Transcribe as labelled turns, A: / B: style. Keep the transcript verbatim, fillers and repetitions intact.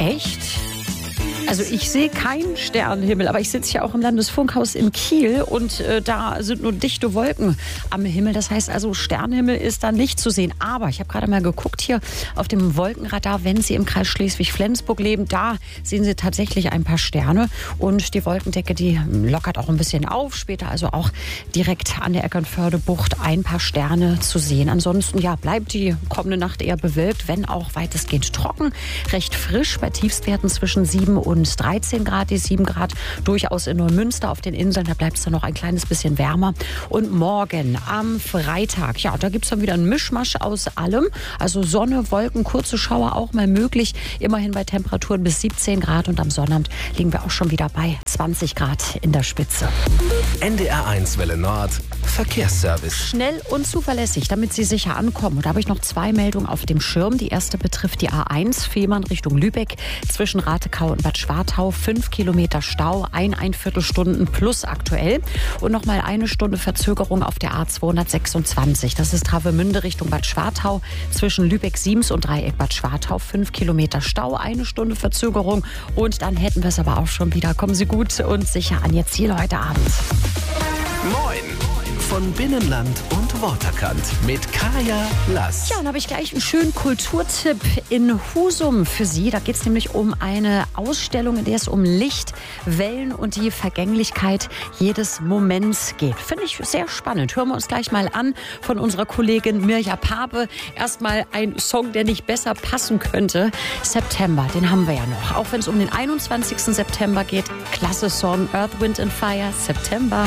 A: Echt? Also ich sehe keinen Sternenhimmel, aber ich sitze ja auch im Landesfunkhaus in Kiel und äh, da sind nur dichte Wolken am Himmel. Das heißt also, Sternenhimmel ist da nicht zu sehen. Aber ich habe gerade mal geguckt hier auf dem Wolkenradar, wenn Sie im Kreis Schleswig-Flensburg leben, da sehen Sie tatsächlich ein paar Sterne. Und die Wolkendecke, die lockert auch ein bisschen auf. Später also auch direkt an der Eckernförde-Bucht ein paar Sterne zu sehen. Ansonsten ja, bleibt die kommende Nacht eher bewölkt, wenn auch weitestgehend trocken. Recht frisch bei Tiefstwerten zwischen sieben und dreizehn Grad, die sieben Grad durchaus in Neumünster. Auf den Inseln, da bleibt es dann noch ein kleines bisschen wärmer. Und morgen am Freitag, ja, da gibt es dann wieder einen Mischmasch aus allem. Also Sonne, Wolken, kurze Schauer auch mal möglich. Immerhin bei Temperaturen bis siebzehn Grad. Und am Sonnabend liegen wir auch schon wieder bei zwanzig Grad in der Spitze.
B: N D R eins Welle Nord, Verkehrsservice.
A: Schnell und zuverlässig, damit Sie sicher ankommen. Und da habe ich noch zwei Meldungen auf dem Schirm. Die erste betrifft die A eins, Fehmarn Richtung Lübeck, zwischen Ratekau und Bad Schwartau. Fünf Kilometer Stau, ein, ein Viertelstunden plus aktuell. Und noch mal eine Stunde Verzögerung auf der A zweihundertsechsundzwanzig. Das ist Travemünde Richtung Bad Schwartau, zwischen Lübeck-Siems und Dreieck Bad Schwartau. Fünf Kilometer Stau, eine Stunde Verzögerung. Und dann hätten wir es aber auch schon wieder. Kommen Sie gut und sicher an Ihr Ziel heute Abend.
B: Moin! Von Binnenland und Waterkant mit Kaya Lass.
A: Ja, und habe ich gleich einen schönen Kulturtipp in Husum für Sie. Da geht es nämlich um eine Ausstellung, in der es um Licht, Wellen und die Vergänglichkeit jedes Moments geht. Finde ich sehr spannend. Hören wir uns gleich mal an von unserer Kollegin Mirja Pape. Erstmal ein Song, der nicht besser passen könnte. September, den haben wir ja noch. Auch wenn es um den einundzwanzigsten September geht. Klasse Song, Earth, Wind and Fire, September.